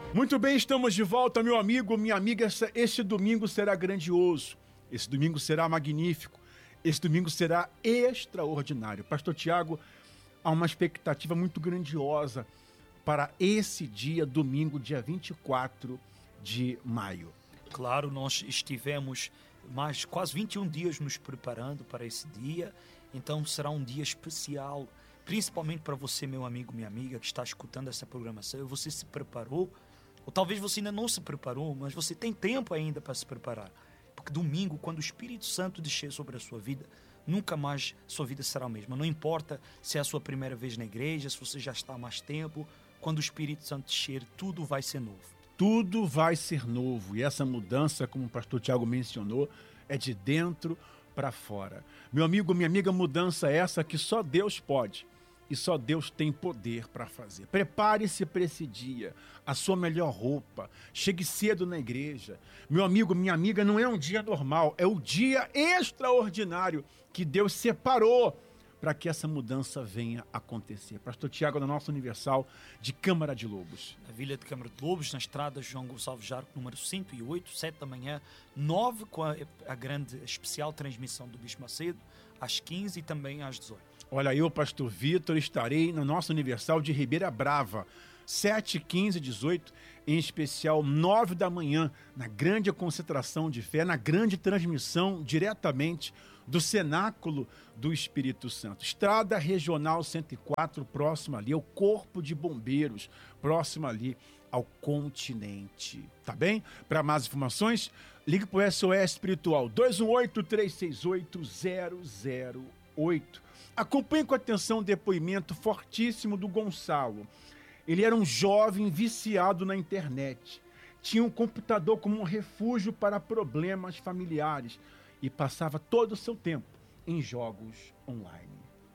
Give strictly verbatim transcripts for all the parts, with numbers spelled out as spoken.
Muito bem, estamos de volta, meu amigo, minha amiga. Este domingo será grandioso, esse domingo será magnífico, esse domingo será extraordinário. Pastor Tiago, há uma expectativa muito grandiosa para esse dia, domingo, dia vinte e quatro de maio. Claro, nós estivemos mais quase vinte e um dias nos preparando para esse dia, então será um dia especial, principalmente para você, meu amigo, minha amiga, que está escutando essa programação. Você se preparou? Ou talvez você ainda não se preparou, mas você tem tempo ainda para se preparar. Porque domingo, quando o Espírito Santo descer sobre a sua vida, nunca mais sua vida será a mesma. Não importa se é a sua primeira vez na igreja, se você já está há mais tempo, quando o Espírito Santo descer, tudo vai ser novo. Tudo vai ser novo. E essa mudança, como o pastor Tiago mencionou, é de dentro para fora. Meu amigo, minha amiga, mudança essa que só Deus pode. E só Deus tem poder para fazer. Prepare-se para esse dia, a sua melhor roupa, chegue cedo na igreja. Meu amigo, minha amiga, não é um dia normal, é o dia extraordinário que Deus separou para que essa mudança venha acontecer. Pastor Tiago, na nossa Universal de Câmara de Lobos. Na Vila de Câmara de Lobos, na estrada João Gonçalves Jarco, número cento e oito, sete da manhã, nove, com a, a grande especial transmissão do Bispo Macedo, às quinze e também às dezoito. Olha, eu, pastor Vitor, estarei na nossa Universal de Ribeira Brava, sete, quinze, dezoito, em especial nove da manhã, na grande concentração de fé, na grande transmissão diretamente do Cenáculo do Espírito Santo. Estrada Regional cento e quatro, próxima ali ao Corpo de Bombeiros, próxima ali ao Continente. Tá bem? Para mais informações, ligue para o S O S Espiritual dois um oito, três seis oito, zero zero oito. Acompanhe com atenção o depoimento fortíssimo do Gonçalo. Ele era um jovem viciado na internet. Tinha um computador como um refúgio para problemas familiares e passava todo o seu tempo em jogos online.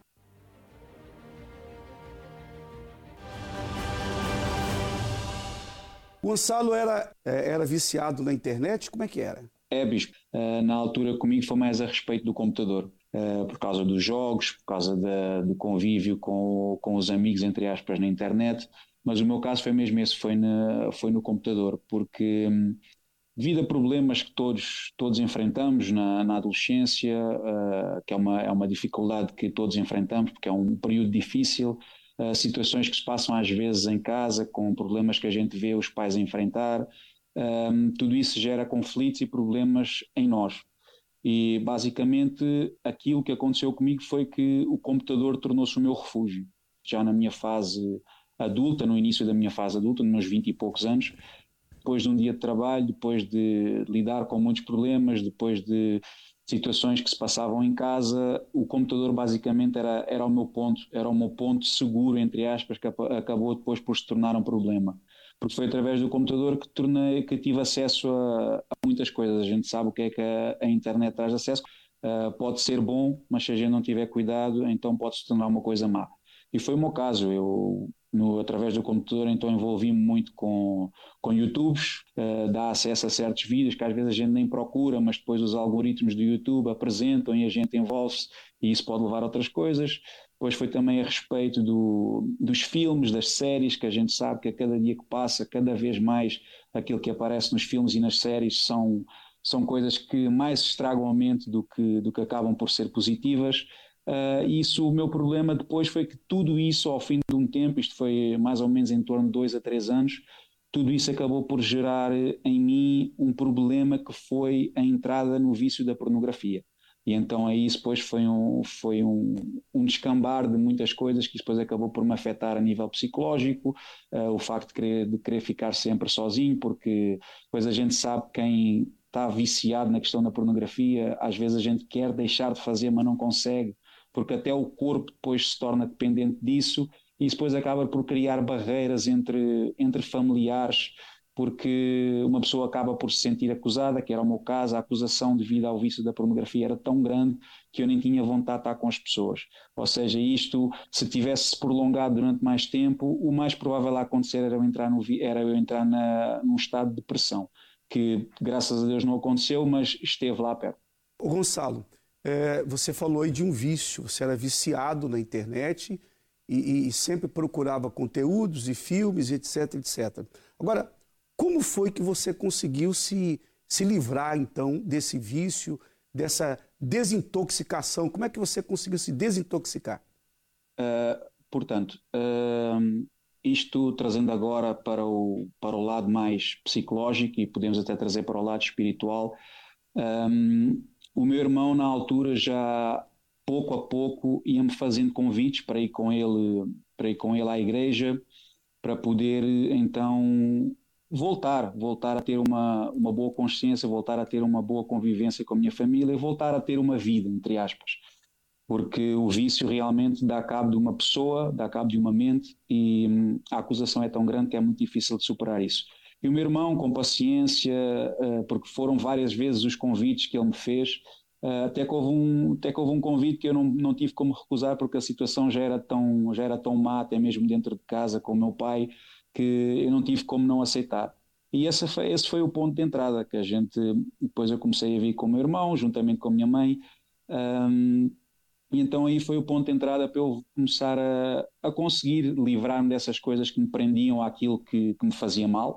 Gonçalo era, era viciado na internet? Como é que era? É, Bispo. Na altura comigo foi mais a respeito do computador. Uh, por causa dos jogos, por causa da, do convívio com, com os amigos, entre aspas, na internet, mas o meu caso foi mesmo esse, foi, na, foi no computador, porque um, devido a problemas que todos, todos enfrentamos na, na adolescência, uh, que é uma, é uma dificuldade que todos enfrentamos, porque é um período difícil, uh, situações que se passam às vezes em casa, com problemas que a gente vê os pais enfrentar, um, tudo isso gera conflitos e problemas em nós. E basicamente aquilo que aconteceu comigo foi que o computador tornou-se o meu refúgio. Já na minha fase adulta, no início da minha fase adulta, nos meus vinte e poucos anos, depois de um dia de trabalho, depois de lidar com muitos problemas, depois de situações que se passavam em casa, o computador basicamente era, era o meu ponto, era o meu ponto seguro, entre aspas, que acabou depois por se tornar um problema. Porque foi através do computador que, tornei, que tive acesso a, a muitas coisas. A gente sabe o que é que a, a internet traz acesso. Uh, pode ser bom, mas se a gente não tiver cuidado, então pode se tornar uma coisa má. E foi o meu caso. Eu, no, através do computador, então envolvi-me muito com, com YouTubes, uh, dá acesso a certos vídeos que às vezes a gente nem procura, mas depois os algoritmos do YouTube apresentam e a gente envolve-se, e isso pode levar a outras coisas. Depois foi também a respeito do, dos filmes, das séries, que a gente sabe que a cada dia que passa, cada vez mais aquilo que aparece nos filmes e nas séries são, são coisas que mais estragam a mente do que, do que acabam por ser positivas. Uh, isso, o meu problema depois foi que tudo isso, ao fim de um tempo, isto foi mais ou menos em torno de dois a três anos, tudo isso acabou por gerar em mim um problema que foi a entrada no vício da pornografia. E então aí isso depois foi, um, foi um, um descambar de muitas coisas que depois acabou por me afetar a nível psicológico, uh, o facto de querer, de querer ficar sempre sozinho, porque depois a gente sabe quem está viciado na questão da pornografia, às vezes a gente quer deixar de fazer, mas não consegue, porque até o corpo depois se torna dependente disso, e isso depois acaba por criar barreiras entre, entre familiares, porque uma pessoa acaba por se sentir acusada, que era o meu caso. A acusação devido ao vício da pornografia era tão grande que eu nem tinha vontade de estar com as pessoas. Ou seja, isto, se tivesse prolongado durante mais tempo, o mais provável a acontecer era eu entrar, no, era eu entrar na, num estado de depressão, que graças a Deus não aconteceu, mas esteve lá perto. Ô Gonçalo, é, você falou aí de um vício, você era viciado na internet e, e sempre procurava conteúdos e filmes, etc, etcétera. Agora, Como foi que você conseguiu se, se livrar, então, desse vício, dessa desintoxicação? Como é que você conseguiu se desintoxicar? Uh, portanto, uh, isto trazendo agora para o, para o lado mais psicológico e podemos até trazer para o lado espiritual, um, o meu irmão na altura já pouco a pouco ia-me fazendo convites para ir com ele, para ir com ele à igreja, para poder então voltar, voltar a ter uma, uma boa consciência, voltar a ter uma boa convivência com a minha família e voltar a ter uma vida, entre aspas. Porque o vício realmente dá cabo de uma pessoa, dá cabo de uma mente e hum, a acusação é tão grande que é muito difícil de superar isso. E o meu irmão, com paciência, uh, porque foram várias vezes os convites que ele me fez, uh, até, que houve um, até que houve um convite que eu não, não tive como recusar porque a situação já era, tão, já era tão má, até mesmo dentro de casa com o meu pai, que eu não tive como não aceitar. E esse foi, esse foi o ponto de entrada, que a gente, depois eu comecei a vir com o meu irmão, juntamente com a minha mãe, um, e então aí foi o ponto de entrada para eu começar a, a conseguir livrar-me dessas coisas que me prendiam àquilo que, que me fazia mal,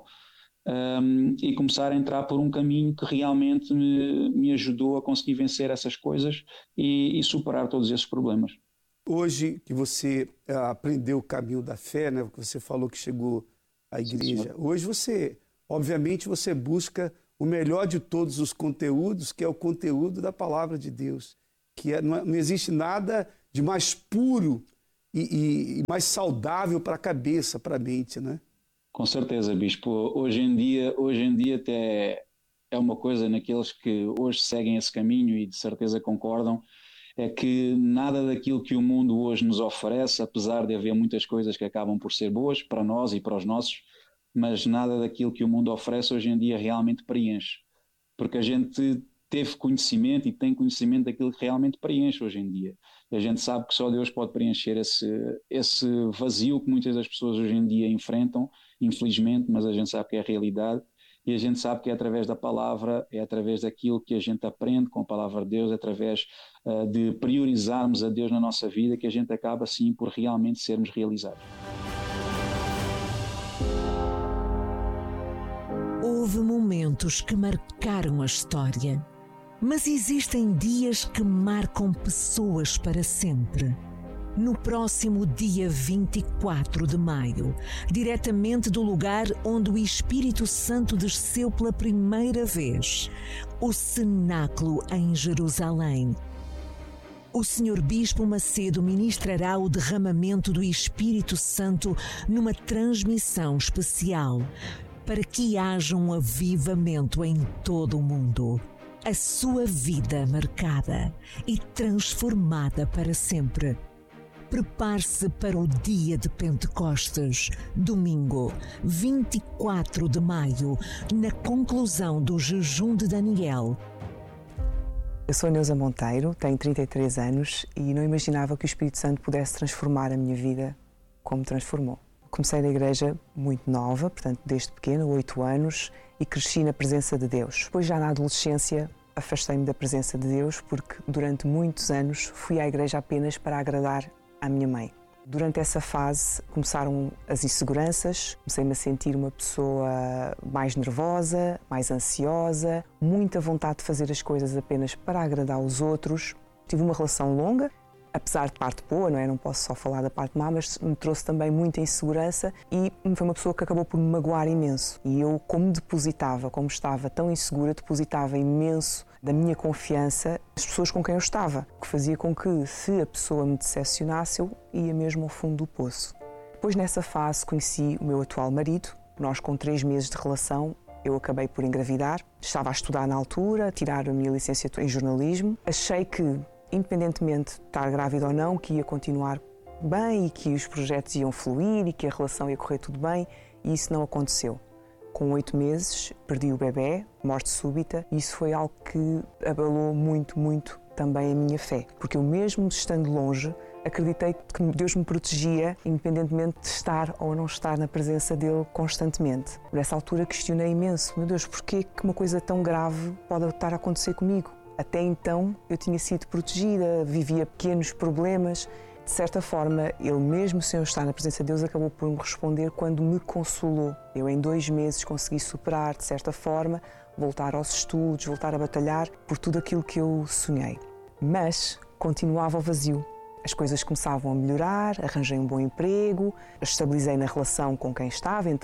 um, e começar a entrar por um caminho que realmente me, me ajudou a conseguir vencer essas coisas e, e superar todos esses problemas. Hoje que você aprendeu o caminho da fé, né, que você falou que chegou à igreja, sim, hoje você, obviamente, você busca o melhor de todos os conteúdos, que é o conteúdo da palavra de Deus, que é, não, não existe nada de mais puro e, e, e mais saudável para a cabeça, para a mente, né? Com certeza, Bispo. Hoje em dia, hoje em dia até é uma coisa naqueles que hoje seguem esse caminho e de certeza concordam, é que nada daquilo que o mundo hoje nos oferece, apesar de haver muitas coisas que acabam por ser boas para nós e para os nossos, mas nada daquilo que o mundo oferece hoje em dia realmente preenche. Porque a gente teve conhecimento e tem conhecimento daquilo que realmente preenche hoje em dia. E a gente sabe que só Deus pode preencher esse, esse vazio que muitas das pessoas hoje em dia enfrentam, infelizmente, mas a gente sabe que é a realidade. E a gente sabe que é através da palavra, é através daquilo que a gente aprende com a palavra de Deus, é através uh, de priorizarmos a Deus na nossa vida, que a gente acaba, assim, por realmente sermos realizados. Houve momentos que marcaram a história, mas existem dias que marcam pessoas para sempre. No próximo dia vinte e quatro de maio, diretamente do lugar onde o Espírito Santo desceu pela primeira vez, o cenáculo em Jerusalém, o senhor Bispo Macedo ministrará o derramamento do Espírito Santo numa transmissão especial, para que haja um avivamento em todo o mundo. A sua vida marcada e transformada para sempre. Prepare-se para o dia de Pentecostes, domingo, vinte e quatro de maio, na conclusão do jejum de Daniel. Eu sou Neuza Monteiro, tenho trinta e três anos e não imaginava que o Espírito Santo pudesse transformar a minha vida como transformou. Comecei na igreja muito nova, portanto desde pequena, oito anos, e cresci na presença de Deus. Depois já na adolescência afastei-me da presença de Deus porque durante muitos anos fui à igreja apenas para agradar à minha mãe. Durante essa fase começaram as inseguranças, comecei-me a sentir uma pessoa mais nervosa, mais ansiosa, muita vontade de fazer as coisas apenas para agradar os outros. Tive uma relação longa, apesar de parte boa, não é? Não posso só falar da parte má, mas me trouxe também muita insegurança e foi uma pessoa que acabou por me magoar imenso. E eu, como depositava, como estava tão insegura, depositava imenso da minha confiança nas pessoas com quem eu estava, que fazia com que, se a pessoa me decepcionasse, eu ia mesmo ao fundo do poço. Depois, nessa fase, conheci o meu atual marido. Nós, com três meses de relação, eu acabei por engravidar. Estava a estudar na altura, a tirar a minha licenciatura em jornalismo. Achei que, independentemente de estar grávida ou não, que ia continuar bem e que os projetos iam fluir e que a relação ia correr tudo bem, e isso não aconteceu. Com oito meses, perdi o bebê, morte súbita, e isso foi algo que abalou muito, muito também a minha fé. Porque eu, mesmo estando longe, acreditei que Deus me protegia, independentemente de estar ou não estar na presença dele constantemente. Por essa altura questionei imenso, meu Deus, porquê que uma coisa tão grave pode estar a acontecer comigo? Até então eu tinha sido protegida, vivia pequenos problemas De certa forma, Ele mesmo sem eu estar na presença de Deus acabou por me responder quando me consolou. Eu em dois meses consegui superar, de certa forma, voltar aos estudos, voltar a batalhar por tudo aquilo que eu sonhei. Mas continuava o vazio. As coisas começavam a melhorar, arranjei um bom emprego, estabilizei na relação com quem estava, entre